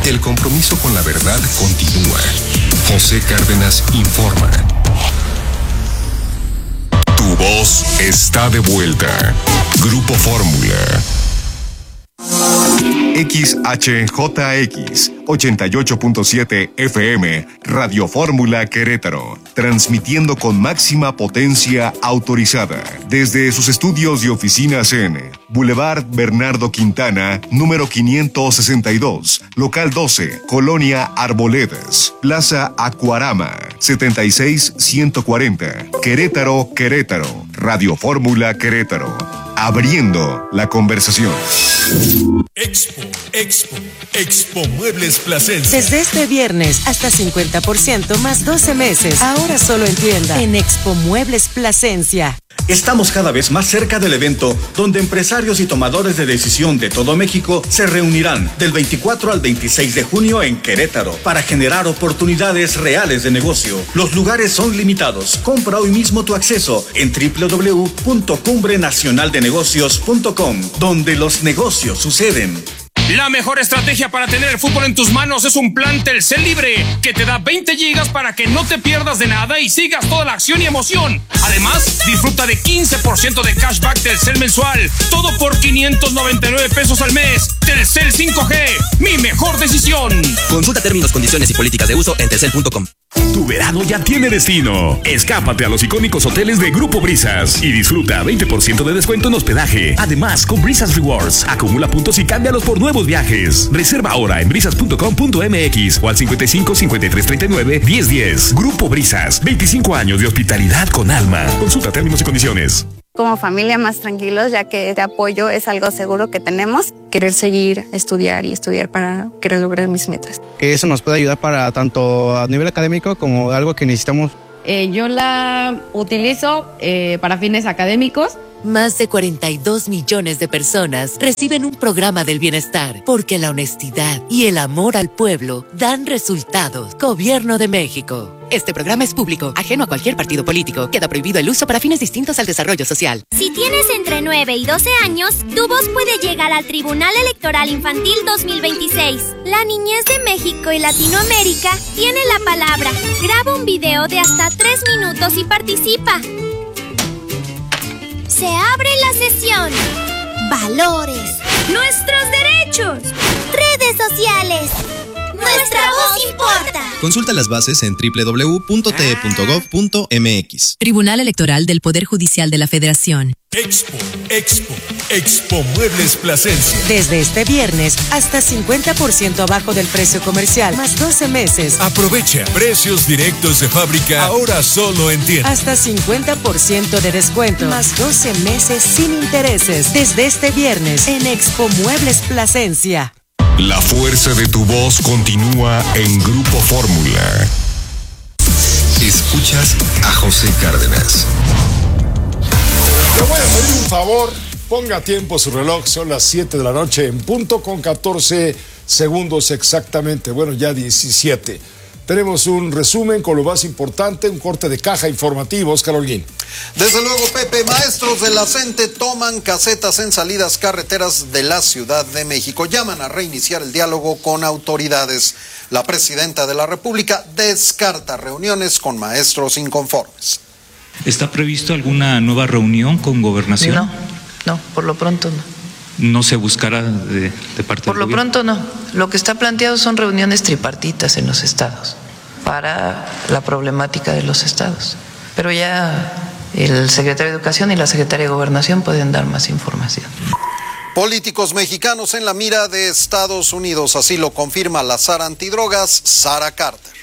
El compromiso con la verdad continúa. José Cárdenas informa. Tu voz está de vuelta. Grupo Fórmula. XHJX 88.7 FM, Radio Fórmula Querétaro, transmitiendo con máxima potencia autorizada desde sus estudios y oficinas en Boulevard Bernardo Quintana, número 562, local 12, Colonia Arboledas, Plaza Acuarama, 76140, Querétaro, Querétaro, Radio Fórmula Querétaro, abriendo la conversación. Expo Muebles Plasencia. Desde este viernes hasta 50% más 12 meses. Ahora solo en tienda en Expo Muebles Plasencia. Estamos cada vez más cerca del evento donde empresarios y tomadores de decisión de todo México se reunirán del 24 al 26 de junio en Querétaro para generar oportunidades reales de negocio. Los lugares son limitados. Compra hoy mismo tu acceso en www.cumbrenacionaldenegocios.com, donde los negocios suceden. La mejor estrategia para tener el fútbol en tus manos es un plan Telcel Libre que te da 20 gigas para que no te pierdas de nada y sigas toda la acción y emoción. Además, disfruta de 15% de cashback Telcel mensual. Todo por 599 pesos al mes. Telcel 5G, mi mejor decisión. Consulta términos, condiciones y políticas de uso en telcel.com. Tu verano ya tiene destino. Escápate a los icónicos hoteles de Grupo Brisas y disfruta 20% de descuento en hospedaje. Además, con Brisas Rewards, acumula puntos y cámbialos por nuevos viajes. Reserva ahora en brisas.com.mx o al 55 53 39 10 10. Grupo Brisas, 25 años de hospitalidad con alma. Consulta términos y condiciones. Como familia más tranquilos, ya que este apoyo es algo seguro que tenemos. Querer seguir, estudiar para querer lograr mis metas. Que eso nos puede ayudar para tanto a nivel académico como algo que necesitamos. Yo la utilizo para fines académicos. Más de 42 millones de personas reciben un programa del bienestar porque la honestidad y el amor al pueblo dan resultados. Gobierno de México. Este programa es público, ajeno a cualquier partido político. Queda prohibido el uso para fines distintos al desarrollo social. Si tienes entre 9 y 12 años, tu voz puede llegar al Tribunal Electoral Infantil 2026. La niñez de México y Latinoamérica tiene la palabra. Graba un video de hasta 3 minutos y participa. Se abre la sesión. Valores. Nuestros derechos. Redes sociales. Nuestra voz importa. Consulta las bases en www.te.gov.mx. Tribunal Electoral del Poder Judicial de la Federación. Expo Muebles Plasencia. Desde este viernes hasta 50% abajo del precio comercial, más 12 meses. Aprovecha precios directos de fábrica, ahora solo en tienda. Hasta 50% de descuento, más 12 meses sin intereses. Desde este viernes en Expo Muebles Plasencia. La fuerza de tu voz continúa en Grupo Fórmula. Escuchas a José Cárdenas. Le voy a pedir un favor, ponga a tiempo su reloj, son las 7 de la noche en punto con 14 segundos exactamente, bueno ya 17. Tenemos un resumen con lo más importante, un corte de caja informativo, Óscar Holguín. Desde luego, Pepe, maestros de la CENTE toman casetas en salidas carreteras de la Ciudad de México. Llaman a reiniciar el diálogo con autoridades. La presidenta de la República descarta reuniones con maestros inconformes. ¿Está previsto alguna nueva reunión con Gobernación? No, por lo pronto no. ¿No se buscará de parte Por del lo gobierno? pronto no. Lo que está planteado son reuniones tripartitas en los estados para la problemática de los estados. Pero ya el secretario de Educación y la secretaria de Gobernación pueden dar más información. Políticos mexicanos en la mira de Estados Unidos, así lo confirma la zar antidrogas, Sara Carter.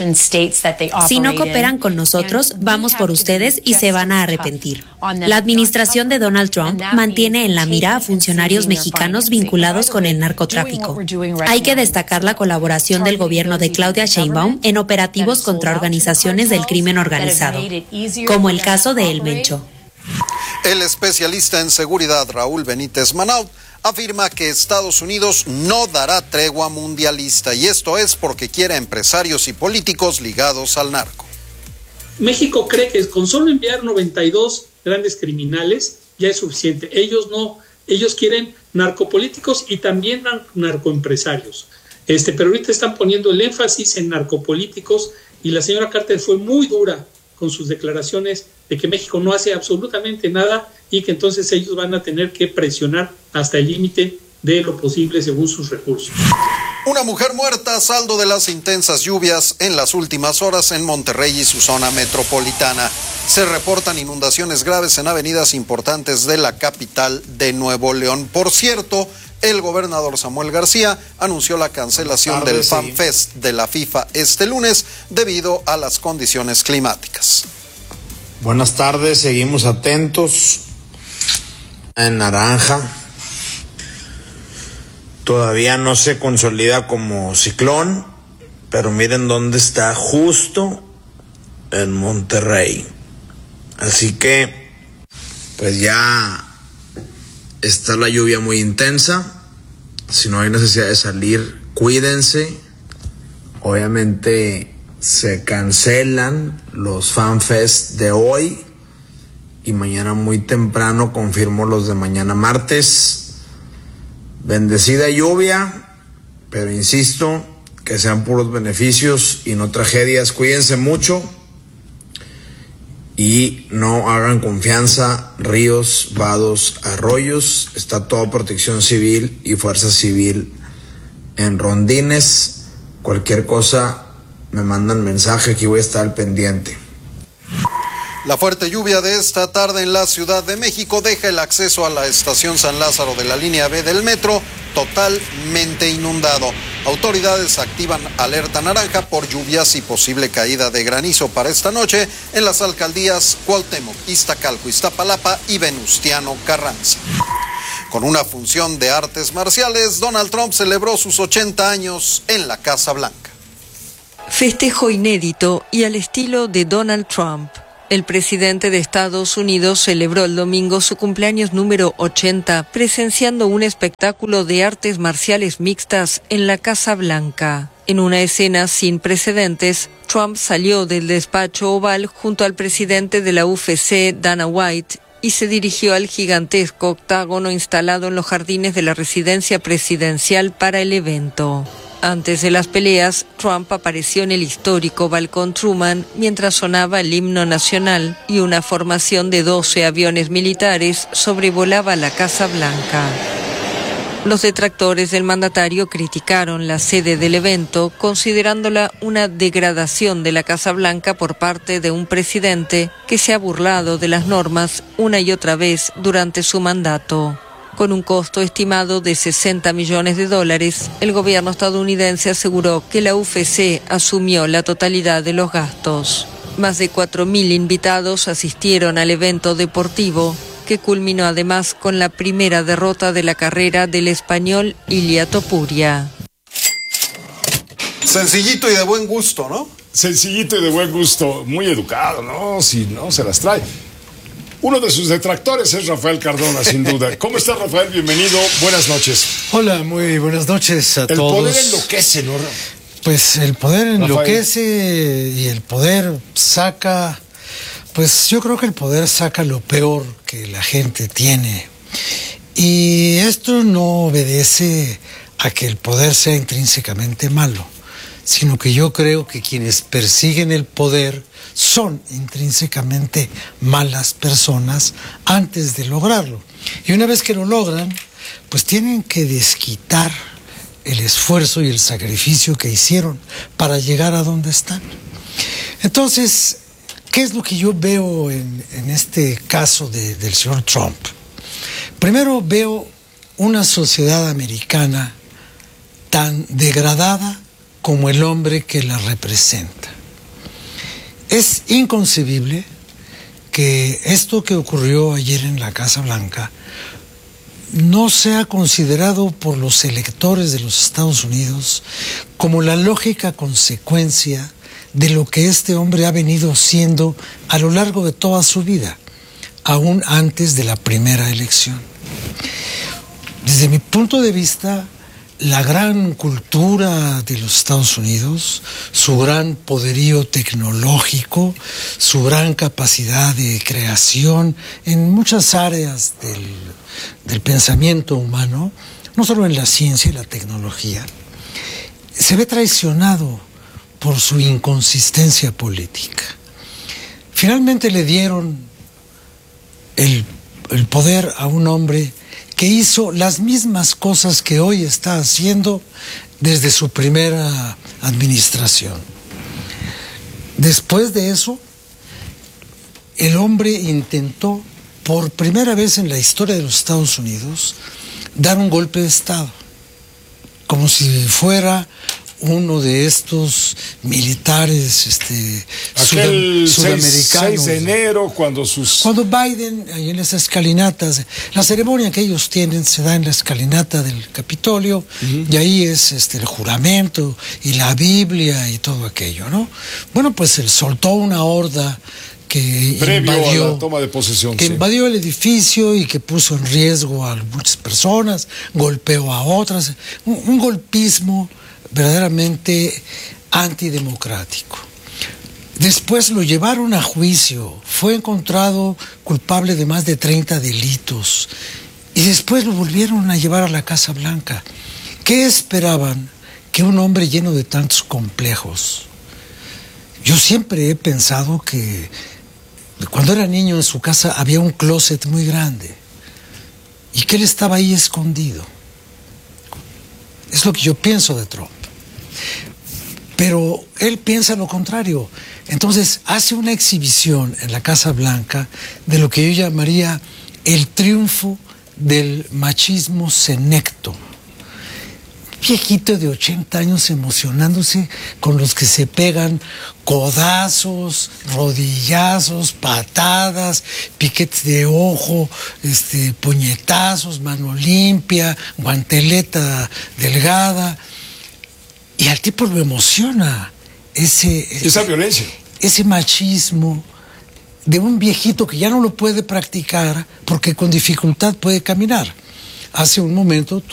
Si no cooperan con nosotros, vamos por ustedes y se van a arrepentir. La administración de Donald Trump mantiene en la mira a funcionarios mexicanos vinculados con el narcotráfico. Hay que destacar la colaboración del gobierno de Claudia Sheinbaum en operativos contra organizaciones del crimen organizado, como el caso de El Mencho. El especialista en seguridad Raúl Benítez Manaut afirma que Estados Unidos no dará tregua mundialista, y esto es porque quiere empresarios y políticos ligados al narco. México cree que con solo enviar 92 grandes criminales ya es suficiente. Ellos quieren narcopolíticos y también narcoempresarios. Pero ahorita están poniendo el énfasis en narcopolíticos y la señora Carter fue muy dura con sus declaraciones de que México no hace absolutamente nada y que entonces ellos van a tener que presionar hasta el límite de lo posible según sus recursos. Una mujer muerta a saldo de las intensas lluvias en las últimas horas en Monterrey y su zona metropolitana. Se reportan inundaciones graves en avenidas importantes de la capital de Nuevo León. Por cierto, el gobernador Samuel García anunció la cancelación del FanFest de la FIFA este lunes debido a las condiciones climáticas. Buenas tardes, seguimos atentos. En naranja. Todavía no se consolida como ciclón, pero miren dónde está, justo en Monterrey. Así que, pues ya está la lluvia muy intensa. Si no hay necesidad de salir, cuídense. Obviamente se cancelan los FanFest de hoy y mañana muy temprano confirmo los de mañana martes. Bendecida lluvia, pero insisto, que sean puros beneficios y no tragedias. Cuídense mucho y no hagan confianza ríos, vados, arroyos. Está toda Protección Civil y Fuerza Civil en rondines. Cualquier cosa me mandan mensaje, aquí voy a estar al pendiente. La fuerte lluvia de esta tarde en la Ciudad de México deja el acceso a la estación San Lázaro de la línea B del metro totalmente inundado. Autoridades activan alerta naranja por lluvias y posible caída de granizo para esta noche en las alcaldías Cuauhtémoc, Iztacalco, Iztapalapa y Venustiano Carranza. Con una función de artes marciales, Donald Trump celebró sus 80 años en la Casa Blanca. Festejo inédito y al estilo de Donald Trump. El presidente de Estados Unidos celebró el domingo su cumpleaños número 80, presenciando un espectáculo de artes marciales mixtas en la Casa Blanca. En una escena sin precedentes, Trump salió del despacho oval junto al presidente de la UFC, Dana White, y se dirigió al gigantesco octágono instalado en los jardines de la residencia presidencial para el evento. Antes de las peleas, Trump apareció en el histórico Balcón Truman mientras sonaba el himno nacional y una formación de 12 aviones militares sobrevolaba la Casa Blanca. Los detractores del mandatario criticaron la sede del evento, considerándola una degradación de la Casa Blanca por parte de un presidente que se ha burlado de las normas una y otra vez durante su mandato. Con un costo estimado de $60 millones, el gobierno estadounidense aseguró que la UFC asumió la totalidad de los gastos. Más de 4.000 invitados asistieron al evento deportivo, que culminó además con la primera derrota de la carrera del español Ilia Topuria. Sencillito y de buen gusto, ¿no? Sencillito y de buen gusto, muy educado, ¿no? Si no, se las trae. Uno de sus detractores es Rafael Cardona, sin duda. ¿Cómo está, Rafael? Bienvenido. Buenas noches. Hola, muy buenas noches a todos. El poder enloquece, ¿no? Pues el poder enloquece y el poder saca... Pues yo creo que el poder saca lo peor que la gente tiene. Y esto no obedece a que el poder sea intrínsecamente malo, sino que yo creo que quienes persiguen el poder son intrínsecamente malas personas antes de lograrlo. Y una vez que lo logran, pues tienen que desquitar el esfuerzo y el sacrificio que hicieron para llegar a donde están. Entonces, ¿qué es lo que yo veo en este caso del señor Trump? Primero veo una sociedad americana tan degradada como el hombre que la representa. Es inconcebible que esto que ocurrió ayer en la Casa Blanca no sea considerado por los electores de los Estados Unidos como la lógica consecuencia de lo que este hombre ha venido siendo a lo largo de toda su vida, aún antes de la primera elección. Desde mi punto de vista, la gran cultura de los Estados Unidos, su gran poderío tecnológico, su gran capacidad de creación en muchas áreas del pensamiento humano, no solo en la ciencia y la tecnología, se ve traicionado por su inconsistencia política. Finalmente le dieron el poder a un hombre que hizo las mismas cosas que hoy está haciendo desde su primera administración. Después de eso, el hombre intentó, por primera vez en la historia de los Estados Unidos, dar un golpe de Estado, como si fuera uno de estos militares sudamericanos. 6 de enero, cuando Biden, ahí en las escalinatas, la ceremonia que ellos tienen se da en la escalinata del Capitolio, y ahí es el juramento y la Biblia y todo aquello, ¿no? Bueno, pues él soltó una horda que previo a la toma de posesión, que invadió el edificio y que puso en riesgo a muchas personas, golpeó a otras, un golpismo verdaderamente antidemocrático. Después lo llevaron a juicio, fue encontrado culpable de más de 30 delitos y después lo volvieron a llevar a la Casa Blanca. ¿Qué esperaban? Que un hombre lleno de tantos complejos. Yo siempre he pensado que cuando era niño en su casa había un closet muy grande y que él estaba ahí escondido. Es lo que yo pienso de Trump. Pero él piensa lo contrario. Entonces hace una exhibición en la Casa Blanca de lo que yo llamaría el triunfo del machismo senecto. Viejito de 80 años emocionándose con los que se pegan codazos, rodillazos, patadas, piquetes de ojo, puñetazos, mano limpia, guanteleta delgada. Y al tipo lo emociona esa violencia, ese machismo de un viejito que ya no lo puede practicar porque con dificultad puede caminar. Hace un momento